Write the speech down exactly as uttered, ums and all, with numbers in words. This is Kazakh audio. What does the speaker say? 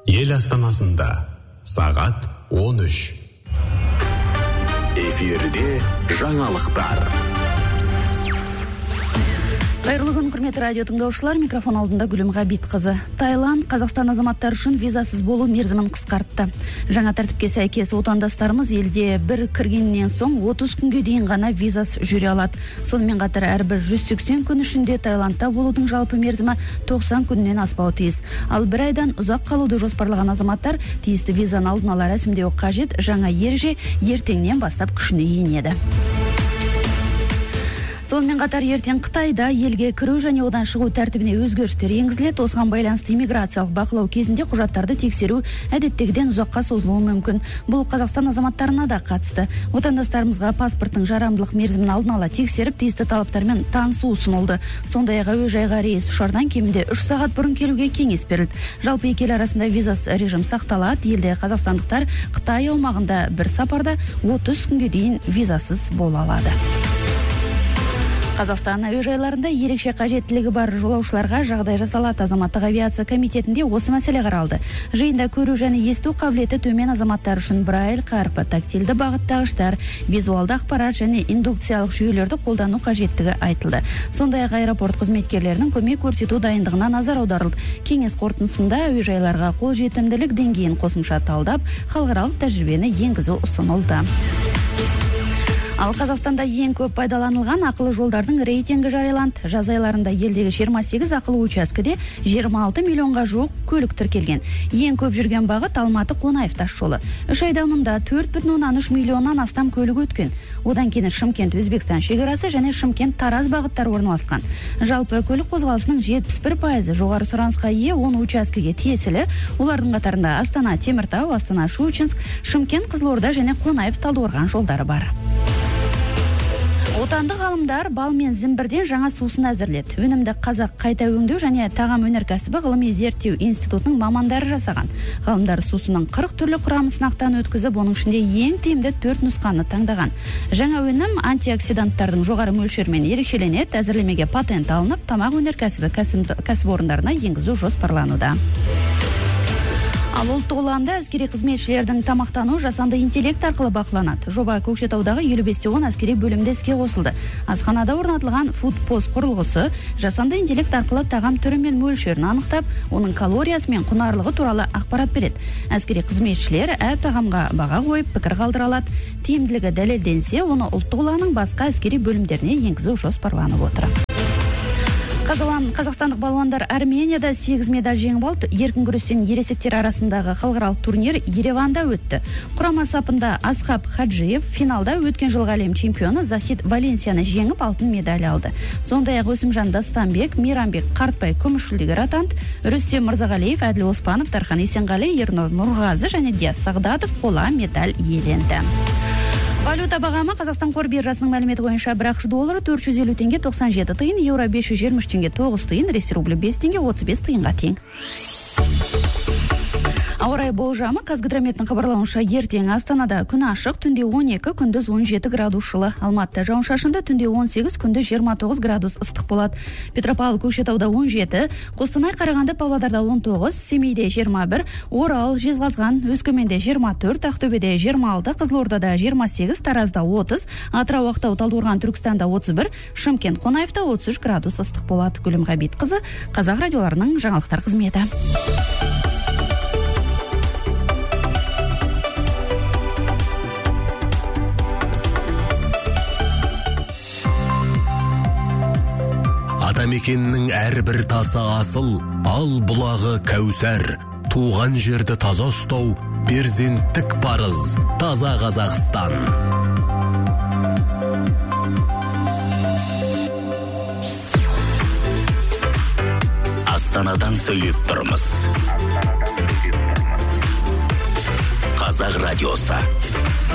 ел астанасында сағат он үш. Эфирде жаңалықтар. Қайырлы күн, құрметті радио тыңдаушылар, микрофон алдында Гүлім Ғабитқызы. Таиланд Қазақстан азаматтары үшін визасыз болу мерзімін қысқартты. Жаңа тәртіпке сәйкес отандастарымыз елде бір кіргеннен соң отыз күнге дейін ғана визасыз жүре алады. Сонымен қатар әрбір жүз сексен күн ішінде Таиландта болудың жалпы мерзімі тоқсан күннен аспауы тиіс. Ал бір айдан ұзақ қалуды жоспарлаған азаматтар тиісті визаны алдын ала рәсімдеуі қажет. Жаңа ереже ертеңнен бастап күшіне енеді. Сонымен қатар ертең Қытайда елге кіру және одан шығу тәртібіне өзгерістер енгізіледі. Осыған байланысты иммиграциялық бақылау кезінде құжаттарды тексеру әдеттегіден ұзаққа созылуы мүмкін. Бұл Қазақстан азаматтарына да қатысты. Отандастарымызға паспорттың жарамдылық мерзімін алдын ала тексеріп, тиісті талаптармен танысу ұсынылды. Сондай-ақ әуежайға рейс ұшардан кемінде үш сағат бұрын келуге кеңес берілді. Жалпы екі ел арасында визасыз режим сақталады. Елде қазақстандықтар Қытай аумағында бір сапарда отыз күнге дейін визасыз бола алады. Қазақстан әуежайларында ерекше қажеттілігі бар жолаушыларға жағдай жасалады. Азаматтық авиация комитетінде осы мәселе қаралды. Жиында көру және есту қабілеті төмен азаматтар үшін Braille қарпі, тактильді бағыттағыштар, визуалды ақпарат және индукциялық жүйелерді қолдану қажеттігі айтылды. Сондай-ақ аэропорт қызметкерлерінің көмек көрсету дайындығына назар аударылды. Кеңес қорытындысында әуежайларға қолжетімділік деңгейін қосымша талдап, халықаралық тәжірибені енгізу ұсынылды. Ал Қазақстанда ең көп пайдаланылған ақылы жолдардың рейтингі жарияланды. Жаз айларында елдегі жиырма сегіз ақылы учаскеде жиырма алты миллионға жуық көлік тіркелген. Ең көп жүрген бағыт Алматы Қонаев тас жолы. Үш айда мұнда төрт бүтін оннан үш миллионнан астам көлік өткен. Одан кейін Шымкент Өзбекстан шекарасы және Шымкент Тараз бағыттары орналасқан. Жалпы көлік қозғалысының жетпіс бір пайызы жоғары сұранысқа ие он учаскеге тиесілі. Олардың қатарында Астана Теміртау, Астана Щучинск, Шымкент Қызылорда және Қонаев Талдықорған жолдары бар. Отандық ғалымдар бал мен зімбірден жаңа сусын әзірледі. Өнімді Қазақ қайта өңдеу және тағам өнеркәсібі ғылыми зерттеу институтының мамандары жасаған. Ғалымдар сусынның қырық түрлі құрамын сынақтан өткізіп, оның ішінде ең тиімді төрт нұсқаны таңдаған. Жаңа өнім антиоксиданттардың жоғары мөлшермен ерекшеленеді. Әзірлемеге патент алынып, тамақ өнеркәсібі кәсіпорындарына енгізу жоспарлануда. Ал ұлттық ұланда әскери қызметшілердің тамақтану жасанды интеллект арқылы бақыланады. Жоба Көкшетаудағы елу бес те он әскери бөлімде іске қосылды. Асханада орнатылған фудпост құрылғысы жасанды интеллект арқылы тағам түрі мен мөлшерін анықтап, оның калориясы мен құнарлығы туралы ақпарат береді. Әскери қызметшілер әр тағамға баға қойып, пікір қалдыра алады. Тиімділігі дәлелденсе, оны ұлттық ұланың басқа әскери бөлімдеріне енгізу жоспарланып отыр. Қазақстандық балуандар Арменияда сегіз медаль жеңіп алды. Еркін күрестен ересектер арасындағы халықаралық турнир Ереванда өтті. Құрама сапында Асхаб Хаджиев финалда өткен жылғы әлем чемпионы Захид Валенсияны жеңіп алтын медаль алды. Сондай-ақ Өсімжан Дастанбек, Мейрамбек Қартбай күміс жүлдегер атанды. Рүстем Мырзағалиев, Әділ Оспанов, Тархан Есенғали, Ернұр Нұрғазы және Диас Сағдатов қола медаль иеленді. Валюта бағамы Қазақстан қор биржасының мәліметі бойынша бір ақш доллары төрт жүз елу теңге тоқсан жеті тиын, еуро бес жүз жиырма үш теңге тоғыз тиын, ресей рублі бес теңге отыз бес тиынға тең. Ауа райы болжамы Қазгидрометтің хабарлауынша ертең Астанада күн ашық, түнде он екі, күндіз он жеті градус жылы. Алматыда жауын-шашынды, түнде он сегіз, күндіз жиырма тоғыз градус ыстық болады. Петропавл Көкшетауда он жеті, Қостанай Қарағанды Павлодарда он тоғыз, Семейде жиырма бір, Орал, Жезқазған, Өскеменде жиырма төрт, Ақтөбеде жиырма алты, Қызылордада жиырма сегіз, Таразда отыз, Атырау, Ақтау, Талдықорған, Түркістанда отыз бір, Шымкент, Қонаевта отыз үш градус ыстық болады. Гүлім Ғабитқызы, Қазақ радиоларының жаңалықтар қызметі. Атамекеннің әрбір тасы асыл, ал бұлағы кәусәр. Туған жерді таза ұстау, перзенттік парыз, таза Қазақстан. Астанадан сөйлеп тұрмыз. Қазақ радиосы.